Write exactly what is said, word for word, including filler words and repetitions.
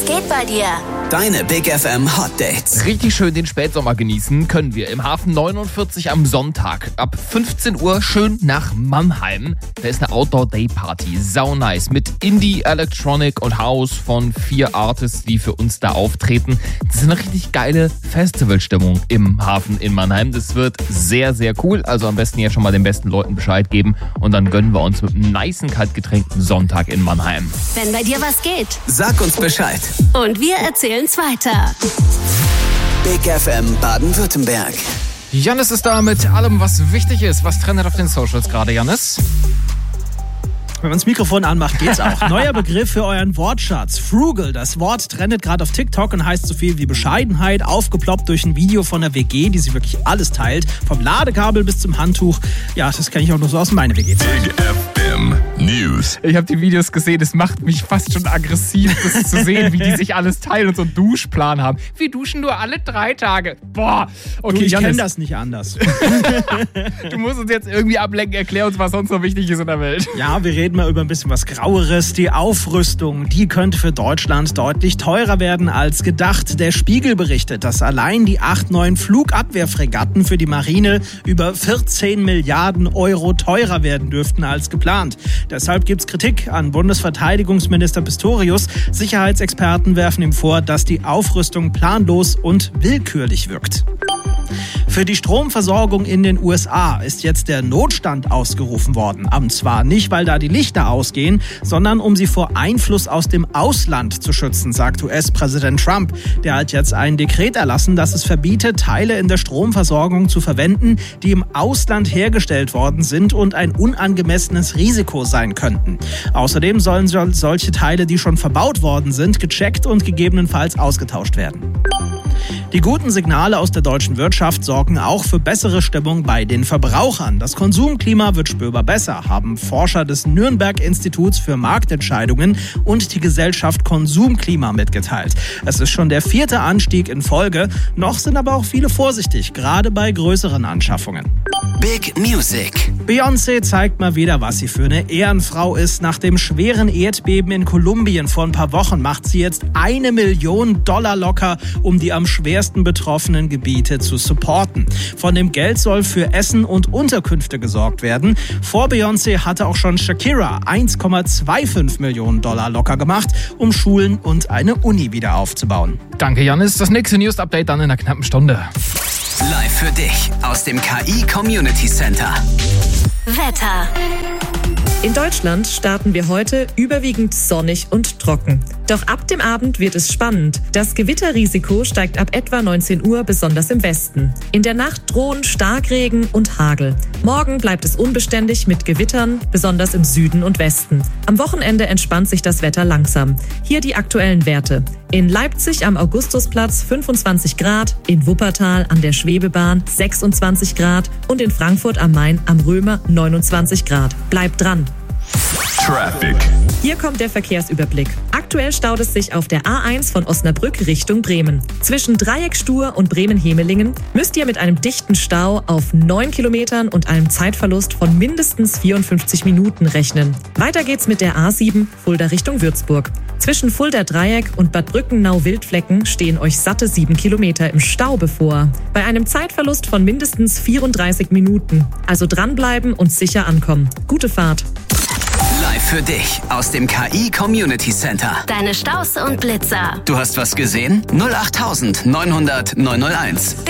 geht bei dir? Deine Big F M Hot Dates. Richtig schön den Spätsommer genießen können wir im Hafen neunundvierzig am Sonntag. Ab fünfzehn Uhr schön nach Mannheim. Da ist eine Outdoor-Day-Party. Sau nice. Mit Indie, Electronic und House von vier Artists, die für uns da auftreten. Das ist eine richtig geile Festivalstimmung im Hafen in Mannheim. Das wird sehr, sehr cool. Also am besten jetzt schon mal den besten Leuten Bescheid geben. Und dann gönnen wir uns mit einem nicen, kaltgetränkten Sonntag in Mannheim. Wenn bei dir was geht. Sag uns Bescheid. Und wir erzählen's weiter. Big F M Baden-Württemberg. Jannis ist da mit allem, was wichtig ist. Was trendet auf den Socials gerade, Jannis? Wenn man das Mikrofon anmacht, geht's auch. Neuer Begriff für euren Wortschatz. Frugal. Das Wort trendet gerade auf TikTok und heißt so viel wie Bescheidenheit. Aufgeploppt durch ein Video von der W G, die sich wirklich alles teilt. Vom Ladekabel bis zum Handtuch. Ja, das kenne ich auch nur so aus meiner W G. Big F M News. Ich habe die Videos gesehen, es macht mich fast schon aggressiv, das zu sehen, wie die sich alles teilen und so einen Duschplan haben. Wir duschen nur alle drei Tage. Boah. Okay, Du, ich Jannis, kenne das nicht anders. du musst uns jetzt irgendwie ablenken. Erklär uns, was sonst noch wichtig ist in der Welt. Ja, wir reden mal über ein bisschen was Graueres. Die Aufrüstung, die könnte für Deutschland deutlich teurer werden als gedacht. Der Spiegel berichtet, dass allein die acht neuen Flugabwehrfregatten für die Marine über vierzehn Milliarden Euro teurer werden dürften als geplant. Deshalb gibt es Kritik an Bundesverteidigungsminister Pistorius. Sicherheitsexperten werfen ihm vor, dass die Aufrüstung planlos und willkürlich wirkt. Für die Stromversorgung in den U S A ist jetzt der Notstand ausgerufen worden. Und zwar nicht, weil da die Lichter ausgehen, sondern um sie vor Einfluss aus dem Ausland zu schützen, sagt U S-Präsident Trump. Der hat jetzt ein Dekret erlassen, das es verbietet, Teile in der Stromversorgung zu verwenden, die im Ausland hergestellt worden sind und ein unangemessenes Risiko sein könnten. Außerdem sollen solche Teile, die schon verbaut worden sind, gecheckt und gegebenenfalls ausgetauscht werden. Die guten Signale aus der deutschen Wirtschaft sorgen auch für bessere Stimmung bei den Verbrauchern. Das Konsumklima wird spürbar besser, haben Forscher des Nürnberg-Instituts für Marktentscheidungen und die Gesellschaft Konsumklima mitgeteilt. Es ist schon der vierte Anstieg in Folge, noch sind aber auch viele vorsichtig, gerade bei größeren Anschaffungen. Big Music. Beyoncé zeigt mal wieder, was sie für eine Ehrenfrau ist. Nach dem schweren Erdbeben in Kolumbien vor ein paar Wochen macht sie jetzt eine Million Dollar locker, um die am schwersten betroffenen Gebiete zu supporten. Von dem Geld soll für Essen und Unterkünfte gesorgt werden. Vor Beyoncé hatte auch schon Shakira eins Komma fünfundzwanzig Millionen Dollar locker gemacht, um Schulen und eine Uni wieder aufzubauen. Danke, Jannis. Das nächste News-Update dann in einer knappen Stunde. Live für dich aus dem K I Community Center. Wetter. In Deutschland starten wir heute überwiegend sonnig und trocken. Doch ab dem Abend wird es spannend. Das Gewitterrisiko steigt ab etwa neunzehn Uhr, besonders im Westen. In der Nacht drohen Starkregen und Hagel. Morgen bleibt es unbeständig mit Gewittern, besonders im Süden und Westen. Am Wochenende entspannt sich das Wetter langsam. Hier die aktuellen Werte. In Leipzig am Augustusplatz fünfundzwanzig Grad, in Wuppertal an der Schwebebahn sechsundzwanzig Grad und in Frankfurt am Main am Römer neunundzwanzig Grad. Bleibt dran! Traffic. Hier kommt der Verkehrsüberblick. Aktuell staut es sich auf der A eins von Osnabrück Richtung Bremen. Zwischen Dreieckstuhr und Bremen-Hemelingen müsst ihr mit einem dichten Stau auf neun Kilometern und einem Zeitverlust von mindestens vierundfünfzig Minuten rechnen. Weiter geht's mit der A sieben Fulda Richtung Würzburg. Zwischen Fulda-Dreieck und Bad Brückenau-Wildflecken stehen euch satte sieben Kilometer im Stau bevor. Bei einem Zeitverlust von mindestens vierunddreißig Minuten. Also dranbleiben und sicher ankommen. Gute Fahrt! Live für dich aus dem K I Community Center. Deine Staus und Blitzer. Du hast was gesehen? null acht neunhundert neunhunderteins.